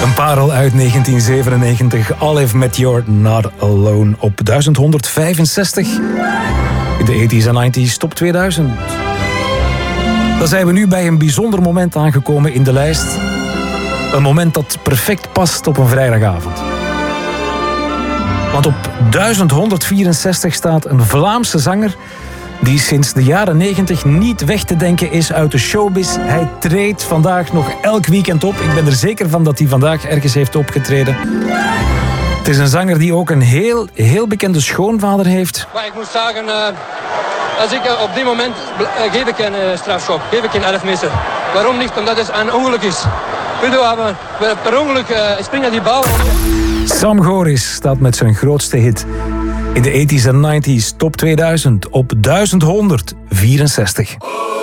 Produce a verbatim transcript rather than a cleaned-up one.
Een parel uit negentien zevenennegentig. Olive met You're Not Alone op duizend honderdvijfenzestig. In de tachtiger en negentiger top tweeduizend. Dan zijn we nu bij een bijzonder moment aangekomen in de lijst. Een moment dat perfect past op een vrijdagavond. Want op duizend honderdvierenzestig staat een Vlaamse zanger die sinds de jaren negentig niet weg te denken is uit de showbiz. Hij treedt vandaag nog elk weekend op. Ik ben er zeker van dat hij vandaag ergens heeft opgetreden. Het is een zanger die ook een heel, heel bekende schoonvader heeft. Maar ik moet zeggen, uh, als ik uh, op dit moment uh, geef ik een uh, strafschop, geef ik een elf missen. Waarom niet? Omdat het een ongeluk is. We hebben per ongeluk uh, springen die bal. Sam Goris staat met zijn grootste hit in de tachtiger en negentiger top tweeduizend op duizend honderdvierenzestig.